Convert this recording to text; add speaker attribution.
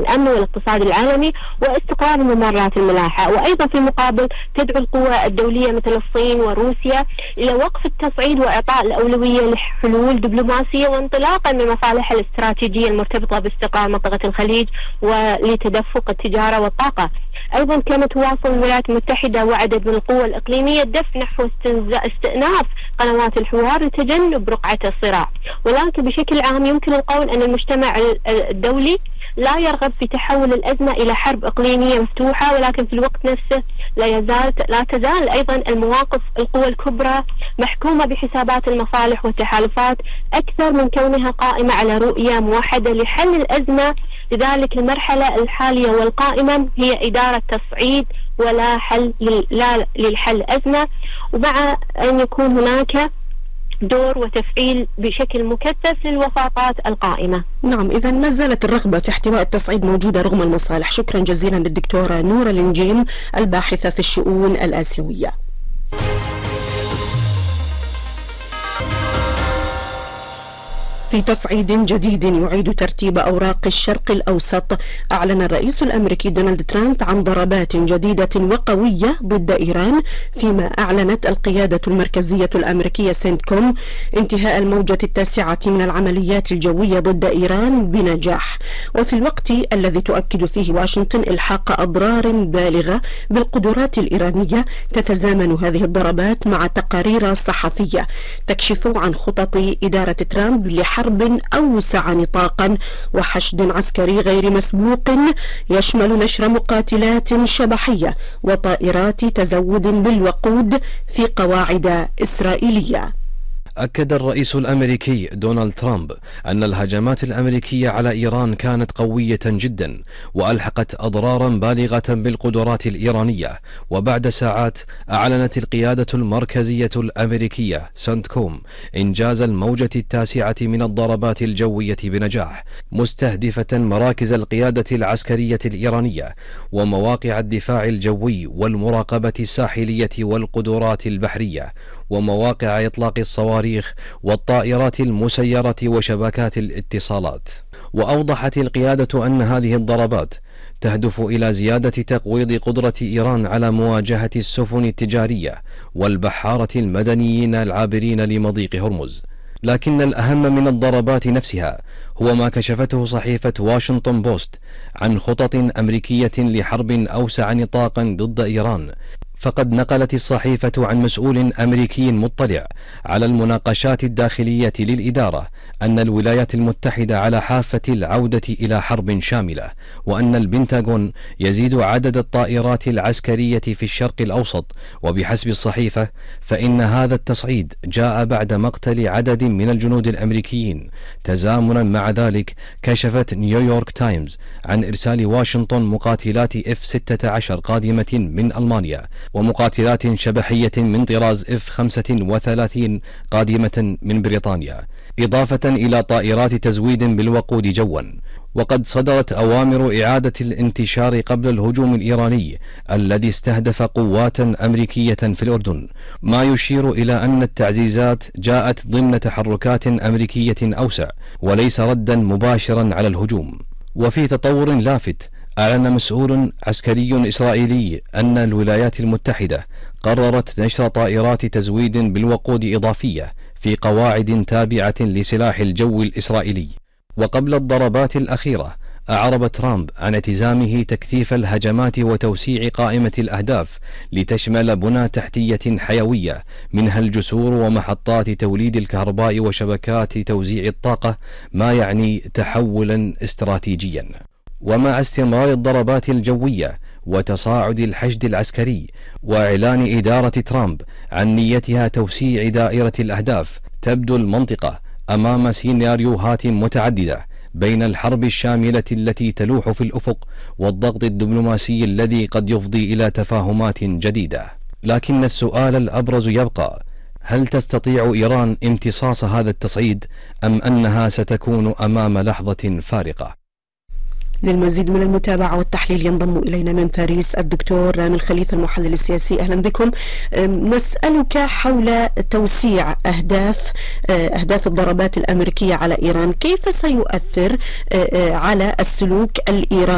Speaker 1: الأمن والاقتصاد العالمي واستقرار الممرات الملاحة. وأيضا في المقابل تدعو القوى الدولية مثل الصين وروسيا إلى وقف التصعيد وإعطاء الأولوية لحلول دبلوماسية وانطلاقا من المصالح الاستراتيجية المرتبطة باستقرار منطقة الخليج ولتدفق التجارة والطاقة. أيضا كما تواصل الولايات المتحدة وعدد من القوى الإقليمية الدفع نحو استئناف قنوات الحوار لتجنب رقعة الصراع. ولكن بشكل عام يمكن القول أن المجتمع الدولي لا يرغب في تحول الأزمة إلى حرب إقليمية مفتوحة، ولكن في الوقت نفسه لا تزال أيضا المواقف القوى الكبرى محكومة بحسابات المصالح والتحالفات أكثر من كونها قائمة على رؤية موحدة لحل الأزمة. لذلك المرحلة الحالية والقائمة هي إدارة تصعيد ولا حل للحل أزمة، ومع أن يكون هناك دور وتفعيل بشكل مكثف للوساطات القائمة.
Speaker 2: نعم، إذا ما زالت الرغبة في احتواء التصعيد موجودة رغم المصالح. شكرا جزيلا للدكتورة نورة النجيم الباحثة في الشؤون الآسيوية. في تصعيد جديد يعيد ترتيب أوراق الشرق الأوسط، أعلن الرئيس الأمريكي دونالد ترامب عن ضربات جديدة وقوية ضد إيران، فيما أعلنت القيادة المركزية الأمريكية سنتكوم انتهاء الموجة التاسعة من العمليات الجوية ضد إيران بنجاح. وفي الوقت الذي تؤكد فيه واشنطن إلحاق أضرار بالغة بالقدرات الإيرانية، تتزامن هذه الضربات مع تقارير صحفية تكشف عن خطط إدارة ترامب حرب أوسع نطاقا وحشد عسكري غير مسبوق يشمل نشر مقاتلات شبحية وطائرات تزود بالوقود في قواعد إسرائيلية.
Speaker 3: أكد الرئيس الأمريكي دونالد ترامب أن الهجمات الأمريكية على إيران كانت قوية جدا وألحقت أضرارا بالغة بالقدرات الإيرانية. وبعد ساعات أعلنت القيادة المركزية الأمريكية سنتكوم إنجاز الموجة التاسعة من الضربات الجوية بنجاح، مستهدفة مراكز القيادة العسكرية الإيرانية ومواقع الدفاع الجوي والمراقبة الساحلية والقدرات البحرية ومواقع إطلاق الصواريخ والطائرات المسيرة وشبكات الاتصالات. وأوضحت القيادة أن هذه الضربات تهدف إلى زيادة تقويض قدرة إيران على مواجهة السفن التجارية والبحارة المدنيين العابرين لمضيق هرمز. لكن الأهم من الضربات نفسها هو ما كشفته صحيفة واشنطن بوست عن خطط أمريكية لحرب أوسع نطاقا ضد إيران. فقد نقلت الصحيفة عن مسؤول أمريكي مطلع على المناقشات الداخلية للإدارة أن الولايات المتحدة على حافة العودة إلى حرب شاملة، وأن البنتاغون يزيد عدد الطائرات العسكرية في الشرق الأوسط. وبحسب الصحيفة فإن هذا التصعيد جاء بعد مقتل عدد من الجنود الأمريكيين. تزامنا مع ذلك كشفت نيويورك تايمز عن إرسال واشنطن مقاتلات F-16 قادمة من ألمانيا ومقاتلات شبحية من طراز F-35 قادمة من بريطانيا، إضافة إلى طائرات تزويد بالوقود جوا. وقد صدرت أوامر إعادة الانتشار قبل الهجوم الإيراني الذي استهدف قوات أمريكية في الأردن، ما يشير إلى أن التعزيزات جاءت ضمن تحركات أمريكية أوسع وليس ردا مباشرا على الهجوم. وفي تطور لافت، أعلن مسؤول عسكري إسرائيلي أن الولايات المتحدة قررت نشر طائرات تزويد بالوقود إضافية في قواعد تابعة لسلاح الجو الإسرائيلي. وقبل الضربات الأخيرة أعرب ترامب عن اعتزامه تكثيف الهجمات وتوسيع قائمة الأهداف لتشمل بنى تحتية حيوية منها الجسور ومحطات توليد الكهرباء وشبكات توزيع الطاقة، ما يعني تحولا استراتيجيا. ومع استمرار الضربات الجوية وتصاعد الحشد العسكري وإعلان إدارة ترامب عن نيتها توسيع دائرة الأهداف، تبدو المنطقة أمام سيناريوهات متعددة بين الحرب الشاملة التي تلوح في الأفق والضغط الدبلوماسي الذي قد يفضي إلى تفاهمات جديدة. لكن السؤال الأبرز يبقى: هل تستطيع إيران امتصاص هذا التصعيد أم أنها ستكون أمام لحظة فارقة؟
Speaker 2: للمزيد من المتابعة والتحليل ينضم إلينا من باريس الدكتور رامي الخليفة المحلل السياسي. أهلا بكم. نسألك حول توسيع أهداف الضربات الأمريكية على إيران، كيف سيؤثر على السلوك الإيراني